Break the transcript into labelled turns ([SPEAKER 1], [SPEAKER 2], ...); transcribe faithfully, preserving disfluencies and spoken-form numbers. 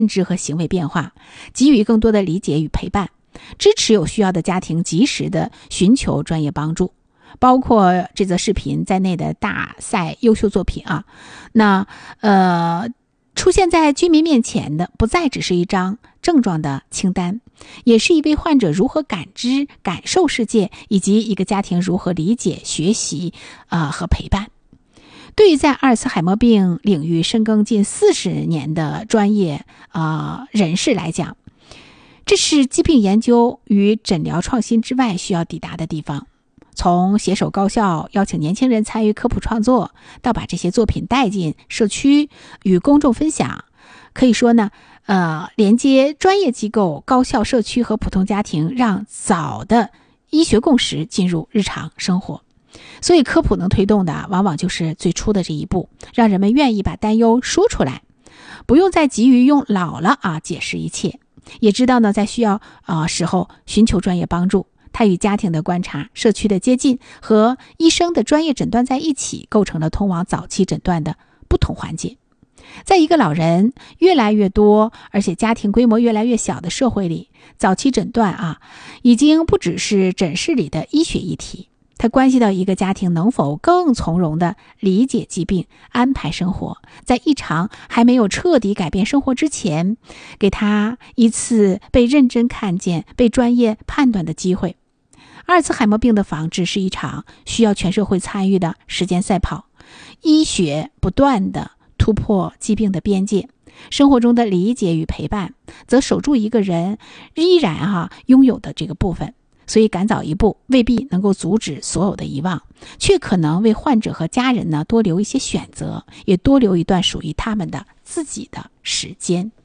[SPEAKER 1] 认知和行为变化，给予更多的理解与陪伴，支持有需要的家庭及时的寻求专业帮助。包括这则视频在内的大赛优秀作品啊，那呃出现在居民面前的不再只是一张症状的清单，也是一位患者如何感知感受世界，以及一个家庭如何理解学习啊、呃、和陪伴。对于在阿尔茨海默病领域深耕近四十年的专业啊、呃、人士来讲，这是疾病研究与诊疗创新之外需要抵达的地方。从携手高校邀请年轻人参与科普创作，到把这些作品带进社区与公众分享，可以说呢，呃，连接专业机构、高校、社区和普通家庭，让早的医学共识进入日常生活。所以科普能推动的，往往就是最初的这一步，让人们愿意把担忧说出来，不用再急于用老了啊解释一切，也知道呢，在需要啊、呃、时候寻求专业帮助。它与家庭的观察、社区的接近和医生的专业诊断在一起，构成了通往早期诊断的不同环节。在一个老人越来越多，而且家庭规模越来越小的社会里，早期诊断啊，已经不只是诊室里的医学议题，它关系到一个家庭能否更从容地理解疾病、安排生活，在异常还没有彻底改变生活之前，给他一次被认真看见、被专业判断的机会。阿尔茨海默病的防治是一场需要全社会参与的时间赛跑，医学不断地突破疾病的边界，生活中的理解与陪伴则守住一个人依然啊拥有的这个部分。所以赶早一步未必能够阻止所有的遗忘，却可能为患者和家人呢多留一些选择，也多留一段属于他们的自己的时间。